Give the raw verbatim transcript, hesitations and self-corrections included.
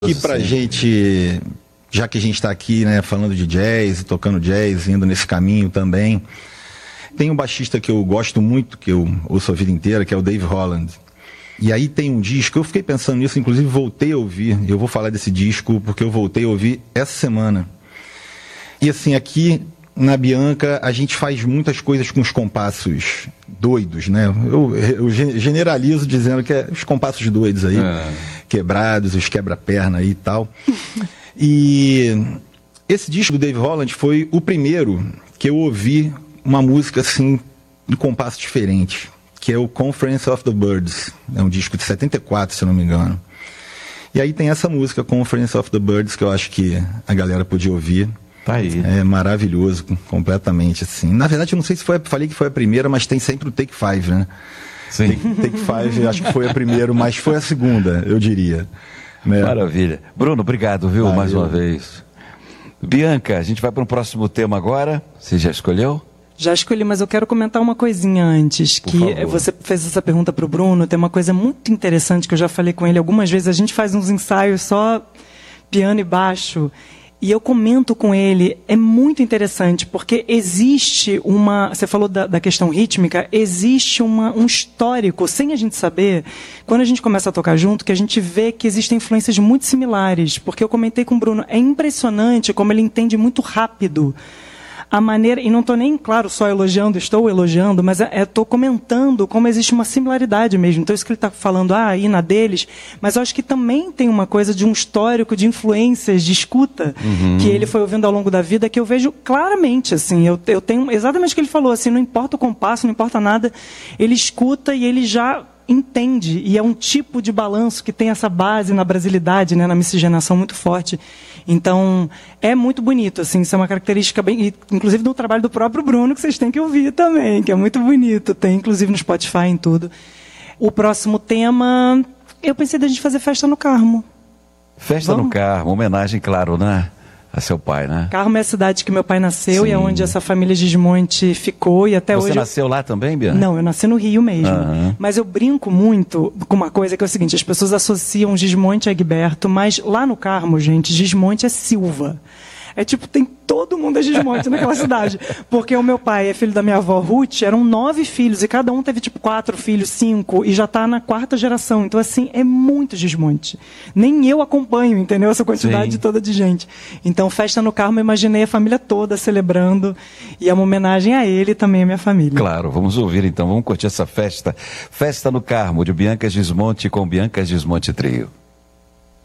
E pra gente, já que a gente está aqui, né, falando de jazz, tocando jazz, indo nesse caminho também, tem um baixista que eu gosto muito, que eu ouço a vida inteira, que é o Dave Holland. E aí tem um disco, eu fiquei pensando nisso, inclusive voltei a ouvir, eu vou falar desse disco porque eu voltei a ouvir essa semana. E assim, aqui na Bianca a gente faz muitas coisas com os compassos doidos, né? Eu, eu generalizo dizendo que é os compassos doidos aí, é. quebrados, os quebra-perna aí e tal. E esse disco do Dave Holland foi o primeiro que eu ouvi uma música assim, em compasso diferente, que é o Conference of the Birds. É um disco de setenta e quatro, se eu não me engano. E aí tem essa música, Conference of the Birds, que eu acho que a galera podia ouvir. Tá aí. É maravilhoso, completamente, assim. Na verdade, eu não sei se foi, falei que foi a primeira, mas tem sempre o Take Five, né? Sim. Take, take Five, acho que foi a primeira, mas foi a segunda, eu diria. Né? Maravilha. Bruno, obrigado, viu, Valeu. mais uma vez. Bianca, a gente vai para um próximo tema agora. Você já escolheu? Já escolhi, mas eu quero comentar uma coisinha antes. Por que favor. Você fez essa pergunta para o Bruno, tem uma coisa muito interessante que eu já falei com ele algumas vezes. A gente faz uns ensaios só piano e baixo. E eu comento com ele, é muito interessante, porque existe uma... Você falou da, da questão rítmica, existe uma, um histórico, sem a gente saber, quando a gente começa a tocar junto, que a gente vê que existem influências muito similares. Porque eu comentei com o Bruno, é impressionante como ele entende muito rápido a maneira, e não estou nem, claro, só elogiando, estou elogiando, mas estou comentando como existe uma similaridade mesmo. Então, isso que ele está falando, ah, aí na deles, mas eu acho que também tem uma coisa de um histórico de influências, de escuta, uhum. que ele foi ouvindo ao longo da vida, que eu vejo claramente, assim, eu, eu tenho exatamente o que ele falou, assim, não importa o compasso, não importa nada, ele escuta e ele já entende, e é um tipo de balanço que tem essa base na brasilidade, né, na miscigenação muito forte. Então, é muito bonito, assim, isso é uma característica bem, inclusive do trabalho do próprio Bruno, que vocês têm que ouvir também, que é muito bonito, tem inclusive no Spotify, em tudo. O próximo tema, eu pensei da gente fazer Festa no Carmo. Festa Vamos? no Carmo, homenagem, claro, né? A seu pai, né? Carmo é a cidade que meu pai nasceu. Sim. E é onde essa família Gismonte ficou e até Você hoje... Você nasceu lá também, Bia? Não, eu nasci no Rio mesmo. Uhum. Mas eu brinco muito com uma coisa que é o seguinte, as pessoas associam Gismonte a Egberto, mas lá no Carmo, gente, Gismonte é Silva. É tipo, tem todo mundo é Gismonte naquela cidade. Porque o meu pai é filho da minha avó Ruth, eram nove filhos, e cada um teve tipo quatro filhos, cinco, e já está na quarta geração. Então, assim, é muito Gismonte. Nem eu acompanho, entendeu? Essa quantidade Sim. toda de gente. Então, Festa no Carmo, eu imaginei a família toda celebrando, e é uma homenagem a ele e também a minha família. Claro, vamos ouvir então, vamos curtir essa festa. Festa no Carmo, de Bianca Gismonte com Bianca Gismonte Trio.